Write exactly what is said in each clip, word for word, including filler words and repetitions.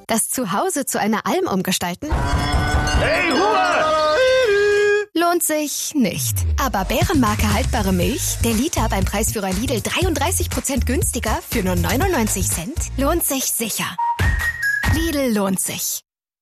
Das Zuhause zu einer Alm umgestalten? Hey, Ruhe! Lohnt sich nicht. Aber Bärenmarke haltbare Milch, der Liter beim Preisführer Lidl dreiunddreißig Prozent günstiger für nur neunundneunzig Cent, lohnt sich sicher. Lidl lohnt sich.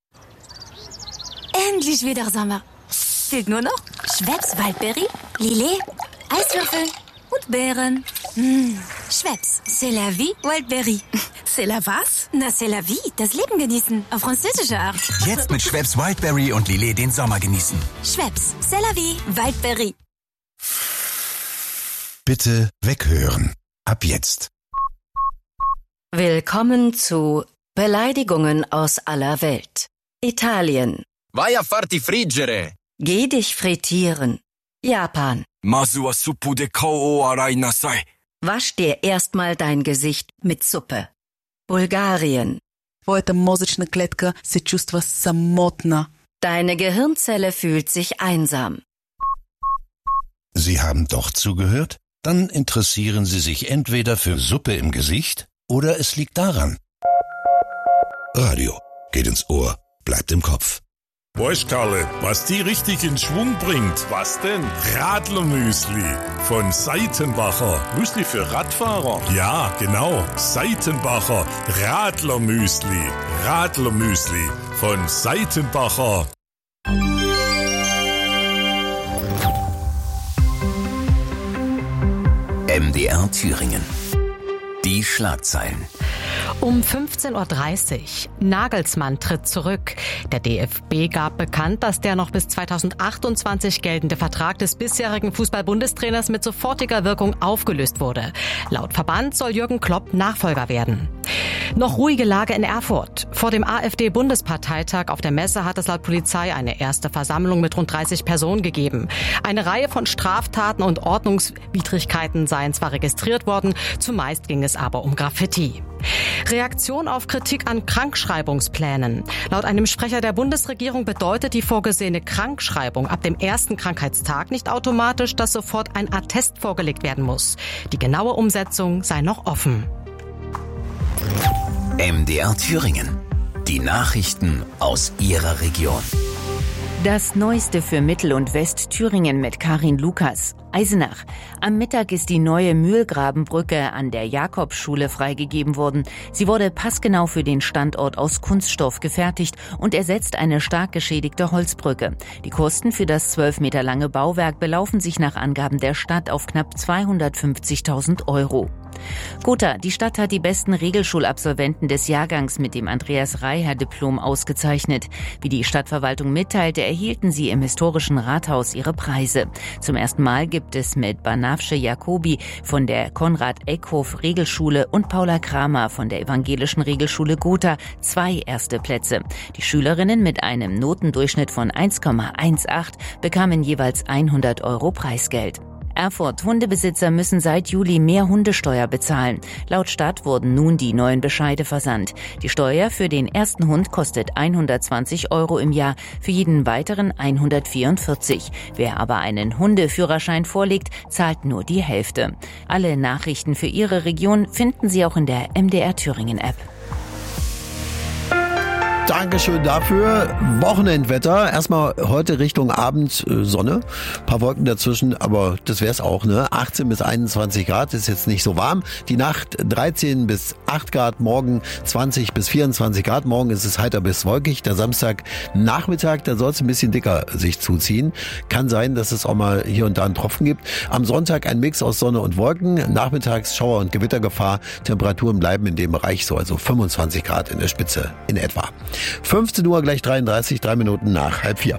Endlich wieder Sommer. Fehlt nur noch Schweppes Waldberry, Lillet, Eiswürfel und Beeren. Mmh. Schweppes, c'est la vie, Waldberry. C'est la was? Na, c'est la vie, das Leben genießen, auf französische Art. Jetzt mit Schweppes Wildberry und Lillet den Sommer genießen. Schweppes, c'est la vie, Waldberry. Bitte weghören. Ab jetzt. Willkommen zu Beleidigungen aus aller Welt. Italien. Vai a farti friggere. Geh dich frittieren. Japan. Masu wa suppu de kao o arai nasai. Wasch dir erstmal dein Gesicht mit Suppe. Bulgarien. Твоята мозъчна клетка се чувства самотна. Deine Gehirnzelle fühlt sich einsam. Sie haben doch zugehört? Dann interessieren Sie sich entweder für Suppe im Gesicht oder es liegt daran. Radio geht ins Ohr, bleibt im Kopf. Weißt Karle, was die richtig in Schwung bringt? Was denn? Radlermüsli von Seitenbacher. Müsli für Radfahrer? Ja, genau. Seitenbacher Radlermüsli. Radlermüsli von Seitenbacher. M D R Thüringen. Die Schlagzeilen. Um fünfzehn Uhr dreißig. Nagelsmann tritt zurück. Der D F B gab bekannt, dass der noch bis zweitausendachtundzwanzig geltende Vertrag des bisherigen Fußball-Bundestrainers mit sofortiger Wirkung aufgelöst wurde. Laut Verband soll Jürgen Klopp Nachfolger werden. Noch ruhige Lage in Erfurt. Vor dem AfD-Bundesparteitag auf der Messe hat es laut Polizei eine erste Versammlung mit rund dreißig Personen gegeben. Eine Reihe von Straftaten und Ordnungswidrigkeiten seien zwar registriert worden, zumeist ging es aber um Graffiti. Reaktion auf Kritik an Krankschreibungsplänen. Laut einem Sprecher der Bundesregierung bedeutet die vorgesehene Krankschreibung ab dem ersten Krankheitstag nicht automatisch, dass sofort ein Attest vorgelegt werden muss. Die genaue Umsetzung sei noch offen. M D R Thüringen. Die Nachrichten aus Ihrer Region. Das Neueste für Mittel- und Westthüringen mit Karin Lukas. Eisenach. Am Mittag ist die neue Mühlgrabenbrücke an der Jakobsschule freigegeben worden. Sie wurde passgenau für den Standort aus Kunststoff gefertigt und ersetzt eine stark geschädigte Holzbrücke. Die Kosten für das zwölf Meter lange Bauwerk belaufen sich nach Angaben der Stadt auf knapp zweihundertfünfzigtausend Euro. Gotha, die Stadt hat die besten Regelschulabsolventen des Jahrgangs mit dem Andreas-Reiher-Diplom ausgezeichnet. Wie die Stadtverwaltung mitteilte, erhielten sie im historischen Rathaus ihre Preise. Zum ersten Mal gibt es mit Banafsche Jacobi von der Konrad-Eckhof-Regelschule und Paula Kramer von der evangelischen Regelschule Gotha zwei erste Plätze. Die Schülerinnen mit einem Notendurchschnitt von eins Komma achtzehn bekamen jeweils hundert Euro Preisgeld. Erfurt. Hundebesitzer müssen seit Juli mehr Hundesteuer bezahlen. Laut Stadt wurden nun die neuen Bescheide versandt. Die Steuer für den ersten Hund kostet hundertzwanzig Euro im Jahr, für jeden weiteren hundertvierundvierzig. Wer aber einen Hundeführerschein vorlegt, zahlt nur die Hälfte. Alle Nachrichten für Ihre Region finden Sie auch in der M D R Thüringen App. Dankeschön dafür. Wochenendwetter. Erstmal heute Richtung Abend äh, Sonne. Ein paar Wolken dazwischen, aber das wär's auch, ne? achtzehn bis einundzwanzig Grad, ist jetzt nicht so warm. Die Nacht dreizehn bis acht Grad, morgen zwanzig bis vierundzwanzig Grad. Morgen ist es heiter bis wolkig. Der Samstag Nachmittag, da soll es ein bisschen dicker sich zuziehen. Kann sein, dass es auch mal hier und da einen Tropfen gibt. Am Sonntag ein Mix aus Sonne und Wolken. Nachmittags Schauer- und Gewittergefahr. Temperaturen bleiben in dem Bereich so, also fünfundzwanzig Grad in der Spitze in etwa. fünfzehn Uhr gleich dreiunddreißig, drei Minuten nach halb vier.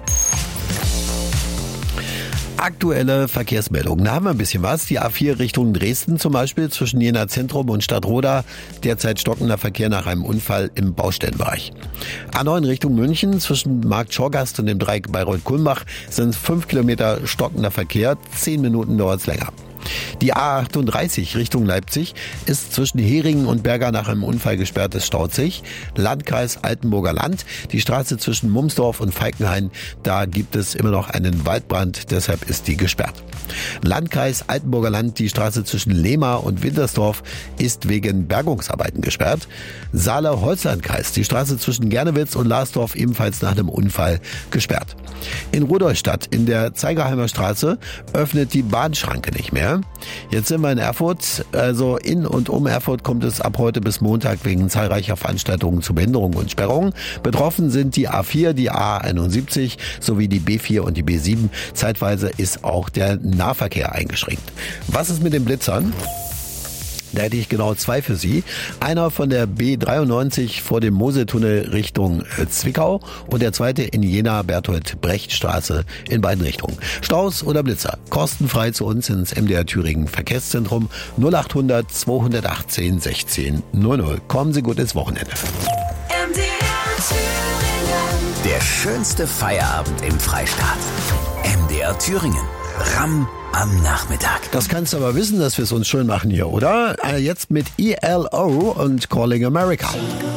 Aktuelle Verkehrsmeldungen. Da haben wir ein bisschen was. Die A vier Richtung Dresden zum Beispiel zwischen Jena Zentrum und Stadtroda. Derzeit stockender Verkehr nach einem Unfall im Baustellenbereich. A neun Richtung München zwischen Markt Schorgast und dem Dreieck Bayreuth-Kulmbach sind fünf Kilometer stockender Verkehr. Zehn Minuten dauert es länger. Die A achtunddreißig Richtung Leipzig ist zwischen Heringen und Berga nach einem Unfall gesperrt. Es staut sich. Landkreis Altenburger Land. Die Straße zwischen Mumsdorf und Falkenhain, da gibt es immer noch einen Waldbrand, deshalb ist die gesperrt. Landkreis Altenburger Land, die Straße zwischen Lehma und Wintersdorf ist wegen Bergungsarbeiten gesperrt. Saale-Holzlandkreis, die Straße zwischen Gernewitz und Larsdorf ebenfalls nach einem Unfall gesperrt. In Rudolstadt in der Zeigerheimer Straße öffnet die Bahnschranke nicht mehr. Jetzt sind wir in Erfurt, also in und um Erfurt kommt es ab heute bis Montag wegen zahlreicher Veranstaltungen zu Behinderungen und Sperrungen. Betroffen sind die A vier, die A einundsiebzig sowie die B vier und die B sieben. Zeitweise ist auch der Nahverkehr eingeschränkt. Was ist mit den Blitzern? Da hätte ich genau zwei für Sie. Einer von der B dreiundneunzig vor dem Moseltunnel Richtung Zwickau und der zweite in Jena-Berthold-Brecht-Straße in beiden Richtungen. Staus oder Blitzer? Kostenfrei zu uns ins M D R Thüringen Verkehrszentrum null achthundert zweihundertachtzehn sechzehn null null. Kommen Sie gut ins Wochenende. M D R Thüringen. Der schönste Feierabend im Freistaat. M D R Thüringen. Ram am Nachmittag. Das kannst du aber wissen, dass wir es uns schön machen hier, oder? Jetzt mit E L O und Calling America.